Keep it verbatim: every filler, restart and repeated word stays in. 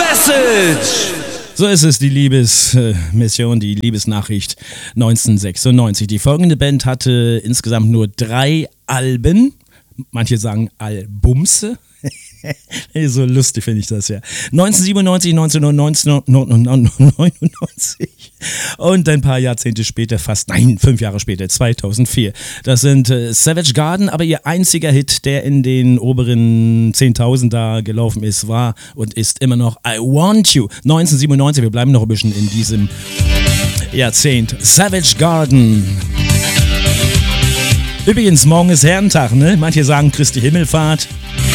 Message. So ist es, die Liebesmission, die Liebesnachricht neunzehnhundertsechsundneunzig. Die folgende Band hatte insgesamt nur drei Alben. Manche sagen Albumse. So lustig finde ich das ja. neunzehnhundertsiebenundneunzig, neunzehnhundertneunundneunzig und ein paar Jahrzehnte später, fast, nein, fünf Jahre später, zweitausendvier. Das sind äh, Savage Garden, aber ihr einziger Hit, der in den oberen zehntausend da gelaufen ist, war und ist immer noch I Want You. neunzehnhundertsiebenundneunzig, wir bleiben noch ein bisschen in diesem Jahrzehnt. Savage Garden. Übrigens, morgen ist Herrentag, ne? Manche sagen Christi Himmelfahrt.